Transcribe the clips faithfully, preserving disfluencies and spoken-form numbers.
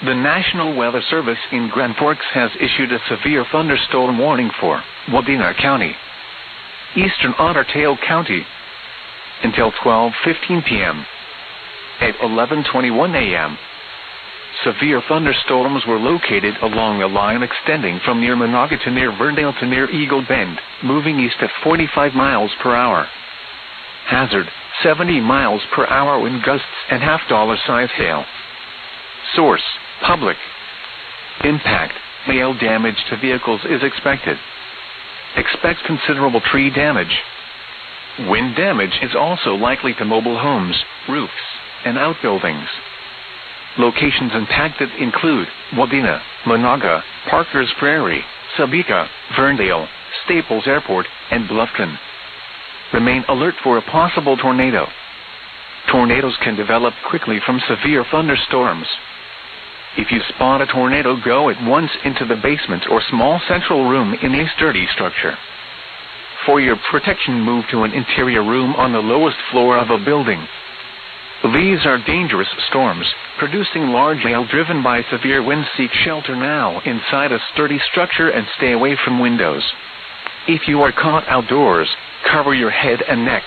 The National Weather Service in Grand Forks has issued a severe thunderstorm warning for Wadena County, eastern Otter Tail County, until twelve fifteen p.m. At eleven twenty-one a.m., severe thunderstorms were located along a line extending from near Monaga to near Verndale to near Eagle Bend, moving east at forty-five miles per hour. Hazard, seventy miles per hour wind gusts and half-dollar size hail. Source, public. Impact, hail damage to vehicles is expected. Expect considerable tree damage. Wind damage is also likely to mobile homes, roofs, and outbuildings. Locations impacted include Wadena, Monaga, Parkers Prairie, Sabika, Verndale, Staples Airport, and Bluffton. Remain alert for a possible tornado. Tornadoes can develop quickly from severe thunderstorms. If you spot a tornado, go at once into the basement or small central room in a sturdy structure. For your protection, move to an interior room on the lowest floor of a building. These are dangerous storms, producing large hail driven by severe winds. Seek shelter now inside a sturdy structure and stay away from windows. If you are caught outdoors, cover your head and neck.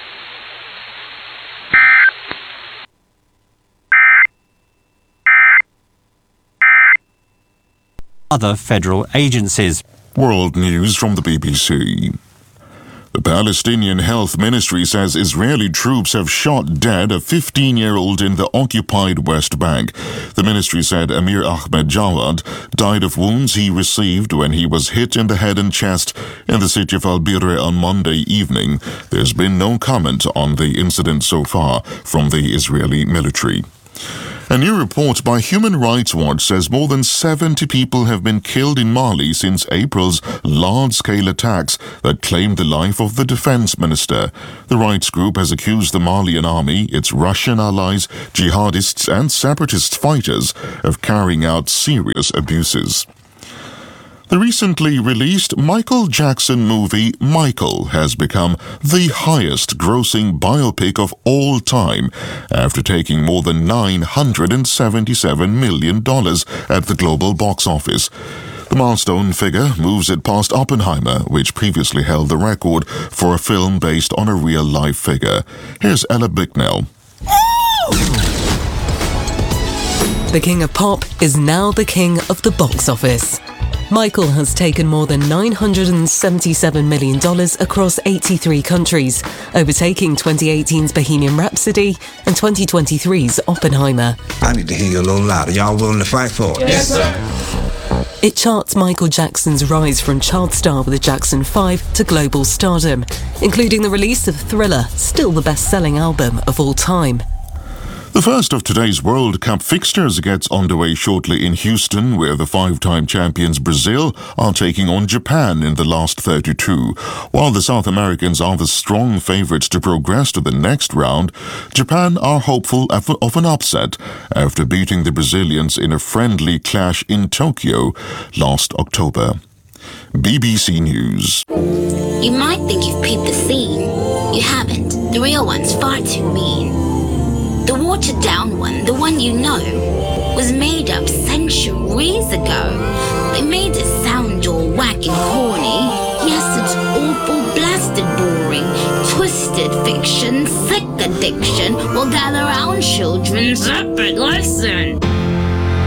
Other federal agencies. World news from the B B C. The Palestinian Health Ministry says Israeli troops have shot dead a fifteen-year-old in the occupied West Bank. The ministry said Amir Ahmed Jawad died of wounds he received when he was hit in the head and chest in the city of Al-Birr on Monday evening. There's been no comment on the incident so far from the Israeli military. A new report by Human Rights Watch says more than seventy people have been killed in Mali since April's large-scale attacks that claimed the life of the defense minister. The rights group has accused the Malian army, its Russian allies, jihadists and separatist fighters of carrying out serious abuses. The recently released Michael Jackson movie Michael has become the highest-grossing biopic of all time after taking more than nine hundred seventy-seven million dollars at the global box office. The milestone figure moves it past Oppenheimer, which previously held the record for a film based on a real-life figure. Here's Ella Bicknell. The King of Pop is now the king of the box office. Michael has taken more than nine hundred seventy-seven million dollars across eighty-three countries, overtaking twenty eighteen's Bohemian Rhapsody and twenty twenty-three's Oppenheimer. I need to hear you a little louder. Y'all willing to fight for it? Yes, sir. It charts Michael Jackson's rise from child star with the Jackson five to global stardom, including the release of Thriller, still the best-selling album of all time. The first of today's World Cup fixtures gets underway shortly in Houston, where the five-time champions Brazil are taking on Japan in the last thirty-two. While the South Americans are the strong favourites to progress to the next round, Japan are hopeful of an upset after beating the Brazilians in a friendly clash in Tokyo last October. B B C News. You might think you've peeped the scene. You haven't. The real one's far too mean. The watered-down one, the one you know, was made up centuries ago. They made it sound all whack and corny. Yes, it's awful, blasted boring. Twisted fiction, sick addiction. Well, gather round, children, separate lesson.